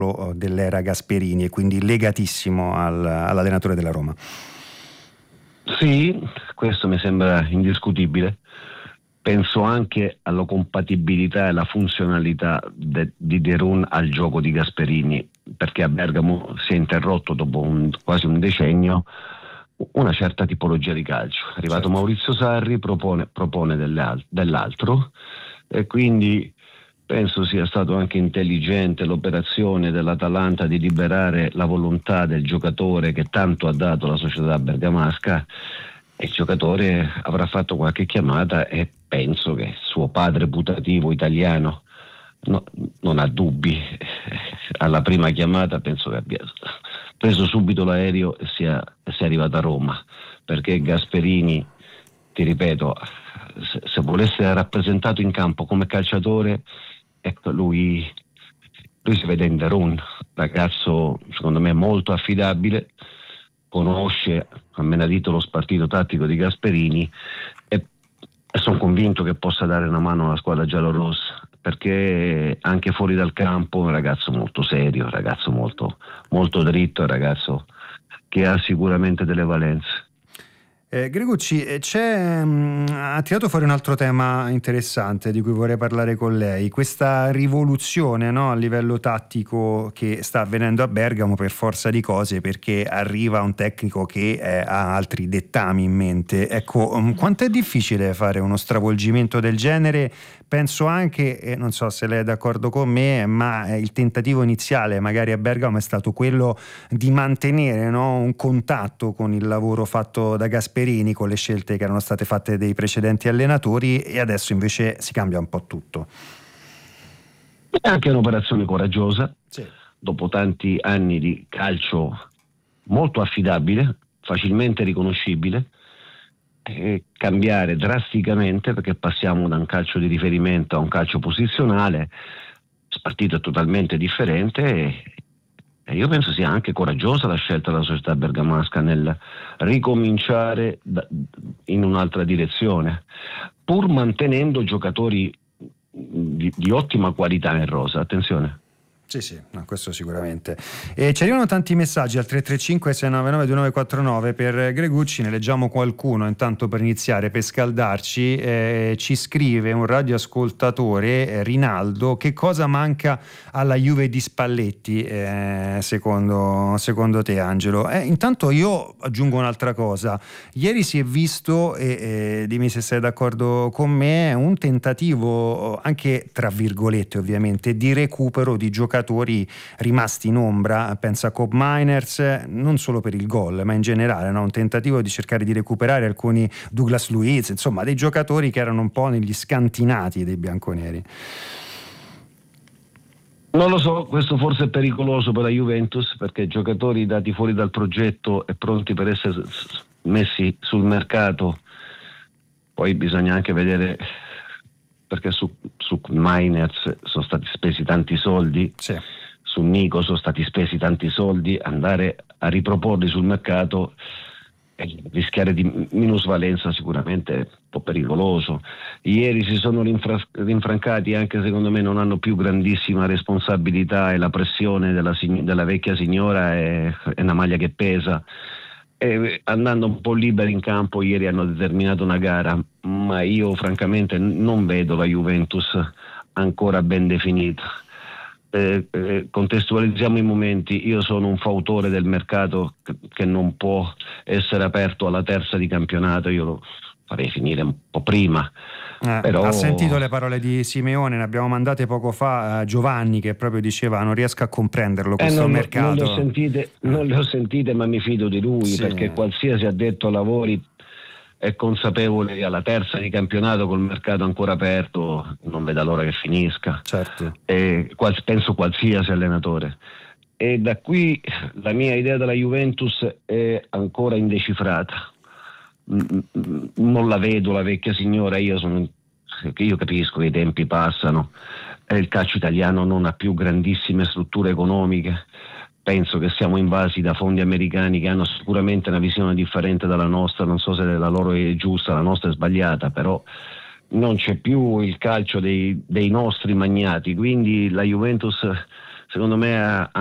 dell'era Gasperini e quindi legatissimo all'allenatore della Roma. Sì, questo mi sembra indiscutibile. Penso anche alla compatibilità e alla funzionalità di De Roon al gioco di Gasperini, perché a Bergamo si è interrotto dopo quasi un decennio una certa tipologia di calcio. È arrivato Certo. Maurizio Sarri, propone dell'altro, e quindi penso sia stato anche intelligente l'operazione dell'Atalanta di liberare la volontà del giocatore che tanto ha dato la società bergamasca, e il giocatore avrà fatto qualche chiamata e penso che suo padre putativo italiano non ha dubbi. Alla prima chiamata penso che abbia preso subito l'aereo e sia arrivato a Roma, perché Gasperini, ti ripeto, se volesse essere rappresentato in campo come calciatore, ecco, lui si vede in De Roon, ragazzo secondo me molto affidabile, conosce a menadito lo spartito tattico di Gasperini e sono convinto che possa dare una mano alla squadra giallorossa, perché anche fuori dal campo è un ragazzo molto serio, un ragazzo molto, molto dritto, un ragazzo che ha sicuramente delle valenze. Gregucci, ha tirato fuori un altro tema interessante di cui vorrei parlare con lei, questa rivoluzione, no, a livello tattico che sta avvenendo a Bergamo per forza di cose, perché arriva un tecnico che ha altri dettami in mente. Ecco, quanto è difficile fare uno stravolgimento del genere? Penso anche, e non so se lei è d'accordo con me, ma il tentativo iniziale magari a Bergamo è stato quello di mantenere, no, un contatto con il lavoro fatto da Gasperini, con le scelte che erano state fatte dai precedenti allenatori, e adesso invece si cambia un po' tutto. È anche un'operazione coraggiosa, sì. Dopo tanti anni di calcio molto affidabile, facilmente riconoscibile, cambiare drasticamente, perché passiamo da un calcio di riferimento a un calcio posizionale, spartito è totalmente differente, e io penso sia anche coraggiosa la scelta della società bergamasca nel ricominciare in un'altra direzione, pur mantenendo giocatori di ottima qualità in rosa, attenzione. Sì, no, questo sicuramente. E ci arrivano tanti messaggi al 335 699 2949 per Gregucci, ne leggiamo qualcuno intanto per iniziare, per scaldarci. Ci scrive un radioascoltatore, Rinaldo: che cosa manca alla Juve di Spalletti, secondo te, Angelo? Intanto io aggiungo un'altra cosa. Ieri si è visto, e dimmi se sei d'accordo con me, un tentativo anche tra virgolette ovviamente di recupero di giocatori rimasti in ombra. Pensa a Kob Miners, non solo per il gol ma in generale, no? Un tentativo di cercare di recuperare alcuni Douglas Luiz, insomma dei giocatori che erano un po' negli scantinati dei bianconeri. Non lo so, questo forse è pericoloso per la Juventus, perché giocatori dati fuori dal progetto e pronti per essere messi sul mercato, poi bisogna anche vedere, perché su Miners sono stati spesi tanti soldi, sì. Su Nico sono stati spesi tanti soldi, andare a riproporli sul mercato e rischiare di minusvalenza sicuramente è un po' pericoloso. Ieri si sono rinfrancati, anche secondo me non hanno più grandissima responsabilità, e la pressione della vecchia signora è una maglia che pesa. E andando un po' liberi in campo ieri hanno determinato una gara, ma io francamente non vedo la Juventus ancora ben definita. Contestualizziamo i momenti. Io sono un fautore del mercato che non può essere aperto alla terza di campionato, io lo farei finire un po' prima. Però... Ha sentito le parole di Simeone, ne abbiamo mandate poco fa, Giovanni, che proprio diceva: non riesco a comprenderlo questo mercato. Non le ho sentite, ma mi fido di lui, sì. Perché qualsiasi addetto ai lavori è consapevole alla terza di campionato, col mercato ancora aperto, non veda l'ora che finisca. Certo. Penso qualsiasi allenatore. E da qui la mia idea della Juventus è ancora indecifrata. Non la vedo la vecchia signora. Io capisco che i tempi passano, il calcio italiano non ha più grandissime strutture economiche. Penso che siamo invasi da fondi americani che hanno sicuramente una visione differente dalla nostra. Non so se la loro è giusta, la nostra è sbagliata, però non c'è più il calcio dei nostri magnati, quindi la Juventus secondo me ha